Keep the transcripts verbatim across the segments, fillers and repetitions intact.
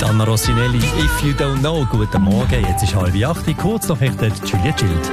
Anna Rossinelli, If You Don't Know. Guten Morgen, jetzt ist halb acht, kurz noch echt Julia Gild.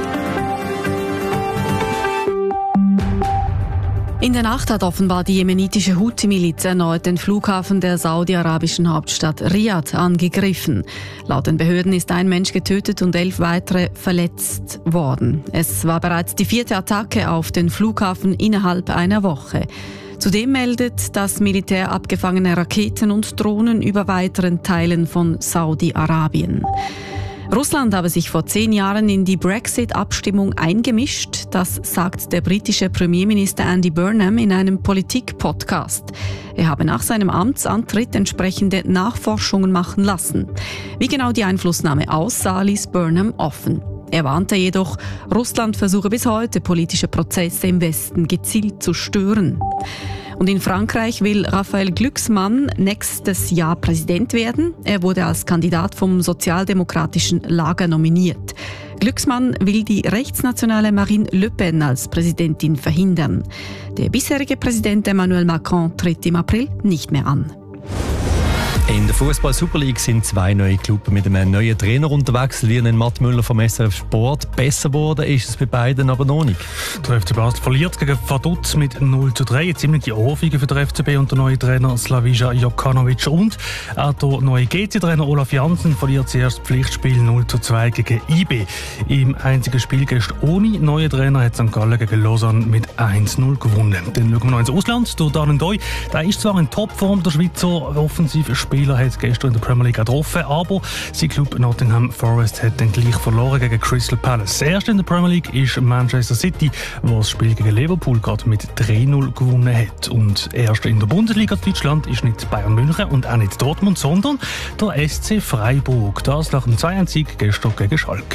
In der Nacht hat offenbar die jemenitische Houthi-Miliz erneut den Flughafen der saudi-arabischen Hauptstadt Riyadh angegriffen. Laut den Behörden ist ein Mensch getötet und elf weitere verletzt worden. Es war bereits die vierte Attacke auf den Flughafen innerhalb einer Woche. Zudem meldet das Militär abgefangene Raketen und Drohnen über weiteren Teilen von Saudi-Arabien. Russland habe sich vor zehn Jahren in die Brexit-Abstimmung eingemischt. Das sagt der britische Premierminister Andy Burnham in einem Politik-Podcast. Er habe nach seinem Amtsantritt entsprechende Nachforschungen machen lassen. Wie genau die Einflussnahme aussah, ließ Burnham offen. Er warnte jedoch, Russland versuche bis heute politische Prozesse im Westen gezielt zu stören. Und in Frankreich will Raphael Glucksmann nächstes Jahr Präsident werden. Er wurde als Kandidat vom sozialdemokratischen Lager nominiert. Glucksmann will die rechtsnationale Marine Le Pen als Präsidentin verhindern. Der bisherige Präsident Emmanuel Macron tritt im April nicht mehr an. In der Fußball-Super League sind zwei neue Clubs mit einem neuen Trainer unterwegs. Lionel Matt Müller vom S R F Sport. Besser geworden ist es bei beiden aber noch nicht. Der F C Basel verliert gegen Vaduz mit null zu drei. Eine ziemliche Ohrfeige für den F C B und der neue Trainer Slavisa Jokanovic. Und auch der neue G C-Trainer Olaf Janssen verliert das erste Pflichtspiel null zu zwei gegen I B. Im einzigen Spiel gestern ohne neuen Trainer hat Sankt Gallen gegen Lausanne mit eins zu null gewonnen. Dann schauen wir noch ins Ausland. Der Darren Doi, der ist zwar in Topform, der Schweizer Offensivspieler, hat gestern in der Premier League getroffen, aber sein Club Nottingham Forest hat dann gleich verloren gegen Crystal Palace. Erst in der Premier League ist Manchester City, wo das Spiel gegen Liverpool gerade mit drei null gewonnen hat. Und erst in der Bundesliga Deutschland ist nicht Bayern München und auch nicht Dortmund, sondern der S C Freiburg. Das nach dem zwei eins Sieg gestern gegen Schalke.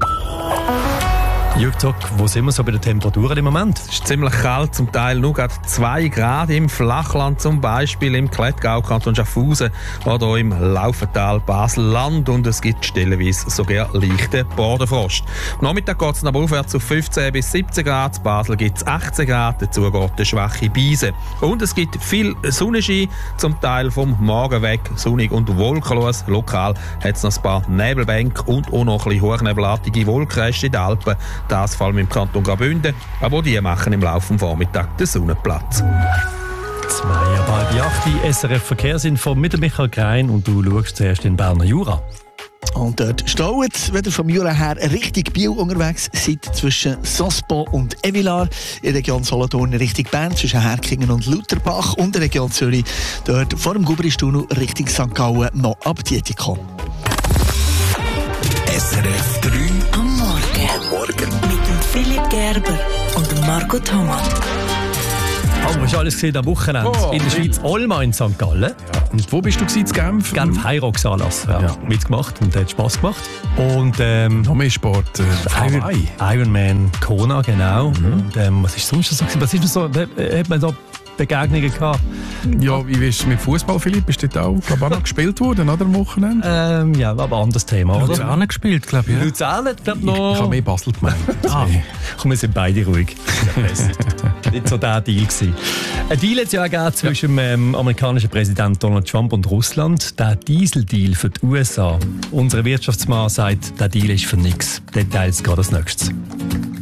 Jürg Zock, wo sind wir so bei den Temperaturen im Moment? Es ist ziemlich kalt, zum Teil nur gerade zwei Grad im Flachland, zum Beispiel im Klettgau, Kanton Schaffhausen oder im Laufental Basel-Land, und es gibt stellenweise sogar leichten Bodenfrost. Am Nachmittag geht es aber aufwärts auf fünfzehn bis siebzehn Grad, in Basel gibt es achtzehn Grad, dazu geht eine schwache Beise. Und es gibt viel Sonnenschein, zum Teil vom Morgen weg, sonnig und wolkenlos. Lokal hat es noch ein paar Nebelbänke und auch noch ein bisschen hochnebelartige Wolkenreste in den Alpen. Das vor allem im Kanton Graubünden, aber die machen im Laufe des Vormittags den Sonnenplatz. Zwei ab halb acht, S R F Verkehrsinfo mit Michael Grein, und du schaust zuerst in Berner Jura. Und dort staut es, wenn ihr vom Jura her Richtung Biel unterwegs seid, zwischen Sospo und Evilar, in der Region Solothurn Richtung Bern, zwischen Herkingen und Lutherbach, und in der Region Zürich, dort vor dem Gubristunnel Richtung Sankt Gallen noch ab Dietikon. S R F drei am Morgen. Am Morgen. Mit dem Philipp Gerber und dem Marco Thomas. Oh, hast du alles gesehen am Wochenende? Oh, in der Schweiz, Olma in Sankt Gallen. Ja. Und wo bist du gewesen, in Genf? Genf Heirox-Anlass. Ja. Ja. Mitgemacht und hat Spass gemacht. Und ähm, noch mehr Sport. Äh, Iron, Ironman Kona, genau. Mhm. Und ähm, was ist sonst so? Was ist so? Hat man da Begegnungen gehabt? Ja, wie weißt du mit Fußball, Philipp? Ist dort auch, glaube ich, noch gespielt worden, oder? Am Wochenende? Ähm, ja, aber anderes Thema, oder? Luzern gespielt, glaube ich. Ja. Luzern hat, glaube ich, noch... Ich, ich habe mehr Basel gemeint. Ah, komm, wir sind beide ruhig. Nicht so der Deal gewesen. Ein Deal hat es ja auch gegeben zwischen dem ähm, amerikanischen Präsident Donald Trump und Russland. Der Dieseldeal für die U S A. Unser Wirtschaftsmann sagt, der Deal ist für nichts. Details gerade als nächstes.